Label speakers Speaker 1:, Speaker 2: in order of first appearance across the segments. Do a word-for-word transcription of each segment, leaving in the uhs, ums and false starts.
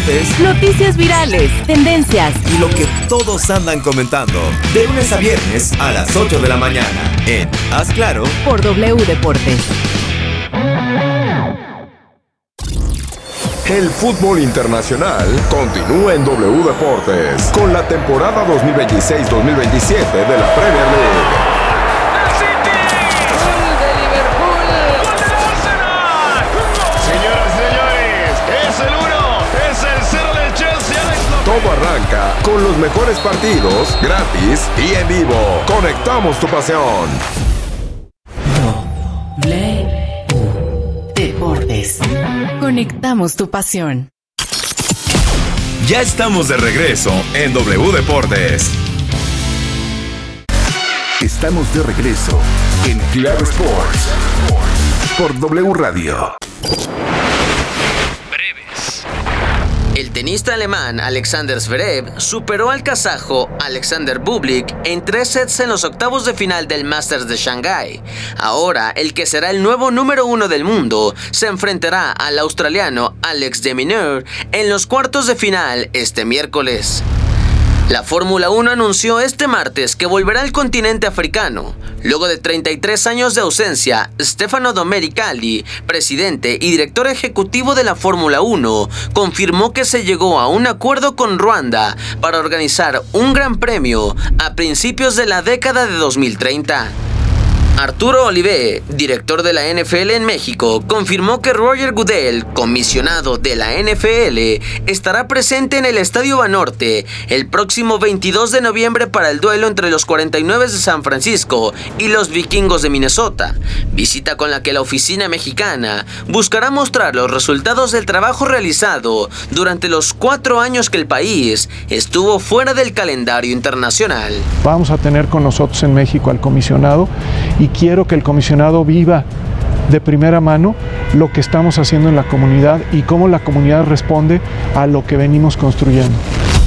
Speaker 1: deportes,
Speaker 2: noticias virales, tendencias
Speaker 1: y lo que todos andan comentando. De lunes a viernes a las ocho de la mañana en Haz Claro
Speaker 2: por W Deportes.
Speaker 3: El fútbol internacional continúa en W Deportes con la temporada dos mil veintiséis dos mil veintisiete de la Premier League. Todo arranca con los mejores partidos, gratis y en vivo. Conectamos tu pasión.
Speaker 2: W Deportes. Conectamos tu pasión.
Speaker 1: Ya estamos de regreso en W Deportes.
Speaker 3: Estamos de regreso en Claro Sports por W Radio.
Speaker 4: El tenista alemán Alexander Zverev superó al kazajo Alexander Bublik en tres sets en los octavos de final del Masters de Shanghái. Ahora, el que será el nuevo número uno del mundo se enfrentará al australiano Alex de Minaur en los cuartos de final este miércoles. La Fórmula uno anunció este martes que volverá al continente africano. Luego de treinta y tres años de ausencia, Stefano Domenicali, presidente y director ejecutivo de la Fórmula uno, confirmó que se llegó a un acuerdo con Ruanda para organizar un gran premio a principios de la década de dos mil treinta. Arturo Olivé, director de la N F L en México, confirmó que Roger Goodell, comisionado de la N F L, estará presente en el Estadio Banorte el próximo veintidós de noviembre para el duelo entre los cuarenta y nueve de San Francisco y los Vikingos de Minnesota, visita con la que la oficina mexicana buscará mostrar los resultados del trabajo realizado durante los cuatro años que el país estuvo fuera del calendario internacional.
Speaker 5: Vamos a tener con nosotros en México al comisionado y quiero que el comisionado viva de primera mano lo que estamos haciendo en la comunidad y cómo la comunidad responde a lo que venimos construyendo.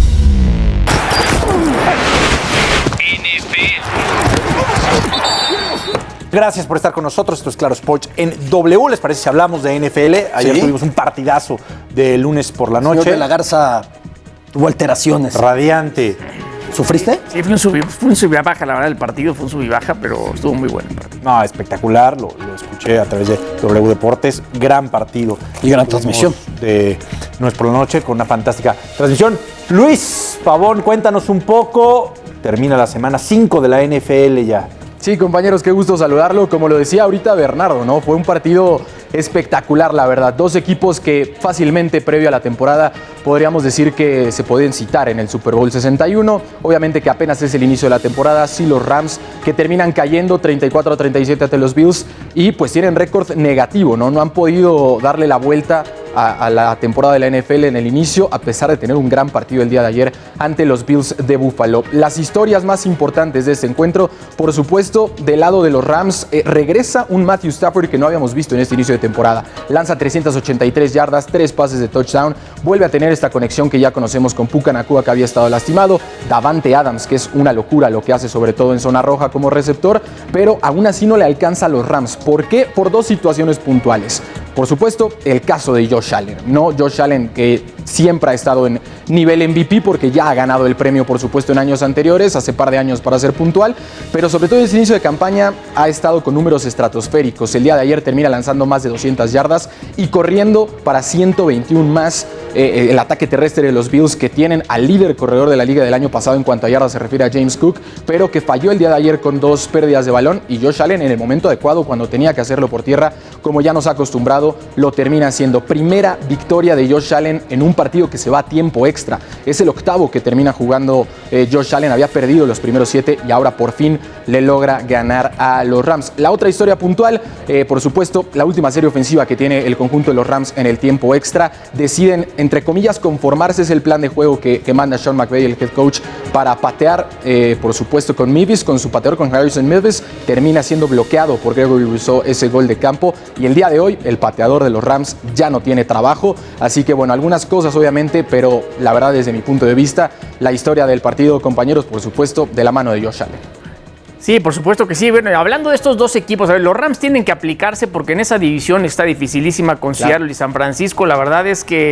Speaker 6: Gracias por estar con nosotros. Esto es Claro Sports en W. ¿Les parece si hablamos de N F L? Ayer ¿Sí? tuvimos un partidazo de lunes por la noche.
Speaker 7: Señor de la Garza tuvo alteraciones.
Speaker 6: Radiante. ¿Sufriste?
Speaker 8: Sí, fue un sub, fue un sub y baja, la verdad, el partido fue un sub y baja, pero estuvo muy bueno el partido.
Speaker 6: No, espectacular, lo, lo escuché a través de W Deportes, gran partido.
Speaker 7: Y gran transmisión.
Speaker 6: De Lunes por la Noche, con una fantástica transmisión. Luis Pavón, cuéntanos un poco, termina la semana cinco de la N F L ya.
Speaker 9: Sí, compañeros, qué gusto saludarlo. Como lo decía ahorita Bernardo, ¿no? Fue un partido espectacular, la verdad. Dos equipos que fácilmente previo a la temporada podríamos decir que se pueden citar en el Super Bowl sesenta y uno. Obviamente que apenas es el inicio de la temporada. Sí, los Rams que terminan cayendo treinta y cuatro a treinta y siete ante los Bills y pues tienen récord negativo, ¿no? No han podido darle la vuelta a, a la temporada de la N F L en el inicio, a pesar de tener un gran partido el día de ayer ante los Bills de Buffalo. Las historias más importantes de este encuentro, por supuesto, del lado de los Rams, eh, regresa un Matthew Stafford que no habíamos visto en este inicio de temporada. Lanza trescientas ochenta y tres yardas, tres pases de touchdown, vuelve a tener esta conexión que ya conocemos con Puka Nacua, que había estado lastimado, Davante Adams, que es una locura lo que hace, sobre todo en zona roja como receptor, pero aún así no le alcanza a los Rams. ¿Por qué? Por dos situaciones puntuales. Por supuesto, el caso de Josh Allen, ¿no? Josh Allen, que siempre ha estado en nivel M V P porque ya ha ganado el premio, por supuesto, en años anteriores, hace par de años para ser puntual, pero sobre todo en este inicio de campaña ha estado con números estratosféricos. El día de ayer termina lanzando más de doscientas yardas y corriendo para ciento veintiuno más. Eh, el ataque terrestre de los Bills, que tienen al líder corredor de la liga del año pasado en cuanto a yardas se refiere a James Cook, pero que falló el día de ayer con dos pérdidas de balón, y Josh Allen en el momento adecuado, cuando tenía que hacerlo por tierra, como ya nos ha acostumbrado, lo termina haciendo. Primera victoria de Josh Allen en un partido que se va a tiempo extra. Es el octavo que termina jugando eh, Josh Allen. Había perdido los primeros siete y ahora por fin le logra ganar a los Rams. La otra historia puntual, eh, por supuesto, la última serie ofensiva que tiene el conjunto de los Rams en el tiempo extra. Deciden, entre comillas, conformarse. Es el plan de juego que, que manda Sean McVay, el head coach, para patear, eh, por supuesto, con Mevis, con su pateador, con Harrison Mevis. Termina siendo bloqueado por Gregory Rousseau ese gol de campo, y el día de hoy el pateador de los Rams ya no tiene trabajo. Así que bueno, algunas cosas obviamente, pero la verdad, desde mi punto de vista, la historia del partido, compañeros, por supuesto, de la mano de Josh Allen.
Speaker 8: Sí, por supuesto que sí. Bueno, hablando de estos dos equipos, a ver, los Rams tienen que aplicarse porque en esa división está dificilísima con Seattle y San Francisco. La verdad es que